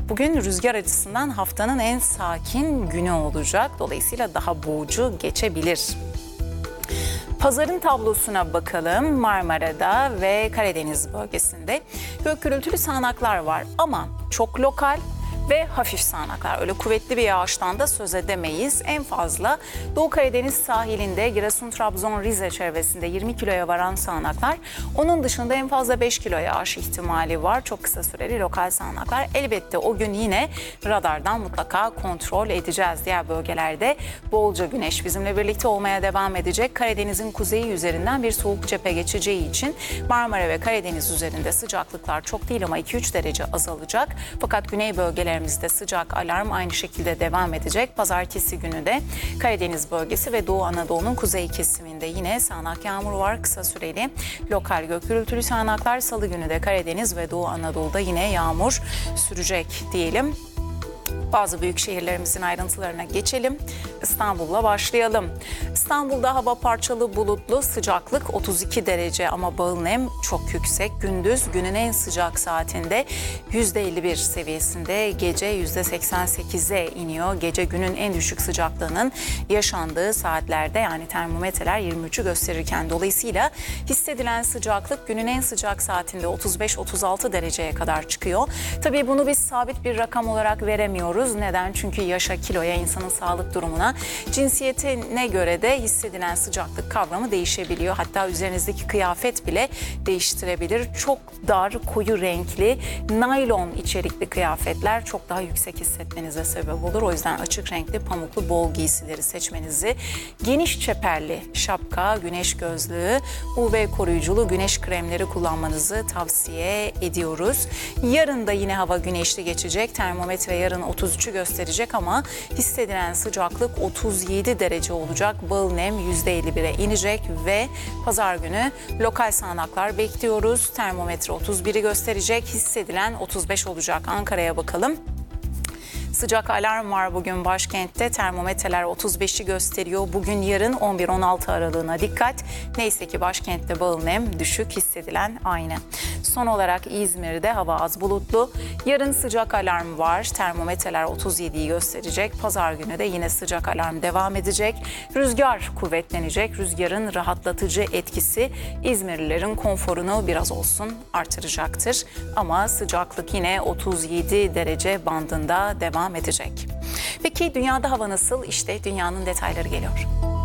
Bugün rüzgar açısından haftanın en sakin günü olacak. Dolayısıyla daha boğucu geçebilir. Pazarın tablosuna bakalım. Marmara'da ve Karadeniz bölgesinde gök gürültülü sağanaklar var ama çok lokal ve hafif sağanaklar. Öyle kuvvetli bir yağıştan da söz edemeyiz. En fazla Doğu Karadeniz sahilinde Giresun, Trabzon, Rize çevresinde 20 kiloya varan sağanaklar. Onun dışında en fazla 5 kilo yağış ihtimali var. Çok kısa süreli lokal sağanaklar. Elbette o gün yine radardan mutlaka kontrol edeceğiz. Diğer bölgelerde bolca güneş bizimle birlikte olmaya devam edecek. Karadeniz'in kuzeyi üzerinden bir soğuk cephe geçeceği için Marmara ve Karadeniz üzerinde sıcaklıklar çok değil ama 2-3 derece azalacak. Fakat güney bölgelerimizde sıcak alarm aynı şekilde devam edecek. Pazartesi günü de Karadeniz bölgesi ve Doğu Anadolu'nun kuzey kesiminde yine sağanak yağmur var. Kısa süreli lokal gök gürültülü sağanaklar. Salı günü de Karadeniz ve Doğu Anadolu'da yine yağmur sürecek diyelim. Bazı büyük şehirlerimizin ayrıntılarına geçelim. İstanbul'la başlayalım. İstanbul'da hava parçalı bulutlu, sıcaklık 32 derece ama bağıl nem çok yüksek. Gündüz günün en sıcak saatinde %51 seviyesinde, gece %88'e iniyor. Gece günün en düşük sıcaklığının yaşandığı saatlerde, yani termometreler 23'ü gösterirken, dolayısıyla hissedilen sıcaklık günün en sıcak saatinde 35-36 dereceye kadar çıkıyor. Tabii bunu biz sabit bir rakam olarak veremiyoruz. Neden? Çünkü yaşa, kiloya, insanın sağlık durumuna, cinsiyetine göre de hissedilen sıcaklık kavramı değişebiliyor. Hatta üzerinizdeki kıyafet bile değiştirebilir. Çok dar, koyu renkli, naylon içerikli kıyafetler çok daha yüksek hissetmenize sebep olur. O yüzden açık renkli, pamuklu, bol giysileri seçmenizi, geniş çeperli şapka, güneş gözlüğü, UV koruyuculu güneş kremleri kullanmanızı tavsiye ediyoruz. Yarın da yine hava güneşli geçecek. Termometre yarın 33'ü gösterecek ama hissedilen sıcaklık 37 derece olacak. Bağıl nem %51'e inecek ve pazar günü lokal sağanaklar bekliyoruz. Termometre 31'i gösterecek. Hissedilen 35 olacak. Ankara'ya bakalım. Sıcak alarm var bugün başkentte. Termometreler 35'i gösteriyor. Bugün yarın 11-16 aralığına dikkat. Neyse ki başkentte bağıl nem düşük, hissedilen aynı. Son olarak İzmir'de hava az bulutlu. Yarın sıcak alarm var. Termometreler 37'yi gösterecek. Pazar günü de yine sıcak alarm devam edecek. Rüzgar kuvvetlenecek. Rüzgarın rahatlatıcı etkisi İzmirlilerin konforunu biraz olsun artıracaktır. Ama sıcaklık yine 37 derece bandında devam edecek. Peki dünyada hava nasıl? İşte dünyanın detayları geliyor.